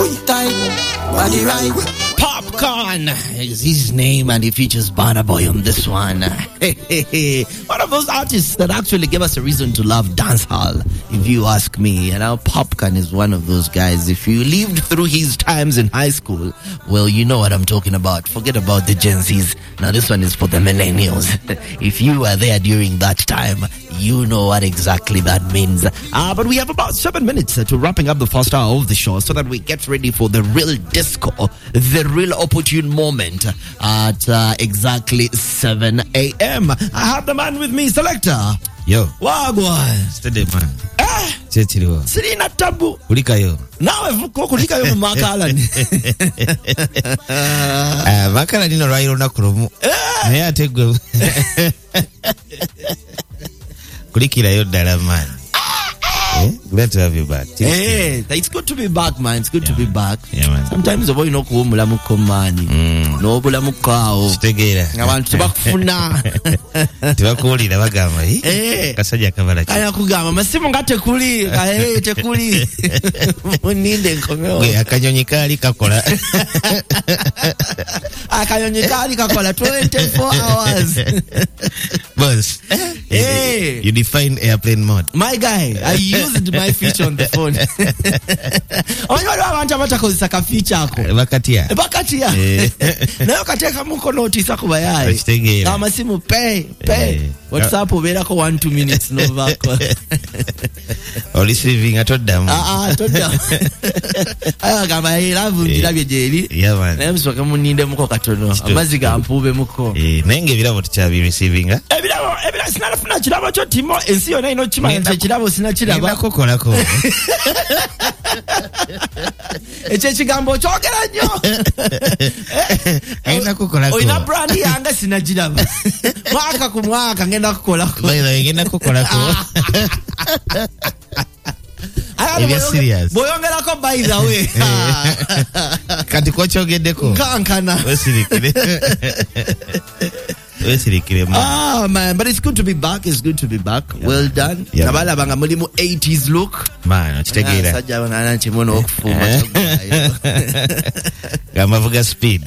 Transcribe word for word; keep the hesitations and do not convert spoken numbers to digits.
Body right. Popcorn is his name, and he features Burna Boy on this one. One of those artists that actually gave us a reason to love dancehall, if you ask me. And now Popcorn is one of those guys. If you lived through his times in high school, well, you know what I'm talking about. Forget about the Gen Zs. Now this one is for the millennials. If you were there during that time, you know what exactly that means. Uh, but we have about seven minutes uh, to wrapping up the first hour of the show so that we get ready for the real disco, the real opportune moment at uh, exactly seven a.m. I have the man with me, Selector. Yo. Wagwan. Steady man. Eh? Chechiriwa. Sirina tabu. Kulika yo. Nawe vuko kulika yo makala ni. Ah, makala nino rairo na kurumu. Naye ategwe. Kulikira yo dala man. Eh? Glad to have you back. Hey, it's good to be back, man. It's good yeah, to be back. Yeah, man. Sometimes the boy no kuumula mukomani. No bula mukao. Stegera. Abantu tubakufuna. Tubakulira bagamba. Eh. Kasajja kabala. Kaya kugamba masimu ngate kuli. Kaya tekuli. Muninde nkomeo. We akanyonyi kali kakola. Akanyonyi kali kakola twenty-four hours. Boss. Hey. You define airplane mode. My guy, I used my feature on the phone. Onyo abantu abatakozesa ka feature ako. Bakatia. Bakatia. Nayo kateka muko notice akubayaye. Akitegera. Amasimu pay, pay. WhatsApp obera ko one two minutes no bako. Or receiving atodam. Ah ah atodam. Aya gamba iravu ndilabye jeri. Yeah man. Naye msoka muninde muko katono. Amaziga ampube muko. Eh nenge birabo tuchabi receiving. Ebirabo ebira sinalafuna kirabo kyo timo ensi yona ino kimanya kirabo sinakiraba. Nakokola ko. Eche chigambo chogera nnyo. Aina kukola ko. Oina brand yanga sinagiraba. Mwaka ku mwaka ngenda kukola ko. Bayo ngenda kukola ko. Ebya serious. Boyongera ko by the way. Kati ko chogeddeko. Kankana. Wesirikire. Ah man, but it's good to be back. It's good to be back. Yeah. Well done. Yeah, Nabala banga mulimu eighties look. Man, chitegera. Sajja bana nanchi mono okufuma. Gamavuga speed.